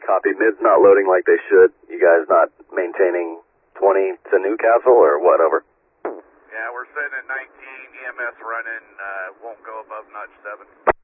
Copy. Mid's not loading like they should. You guys not maintaining 20 to Newcastle or what? Over. Yeah, we're sitting at 19, EMS running, won't go above notch 7.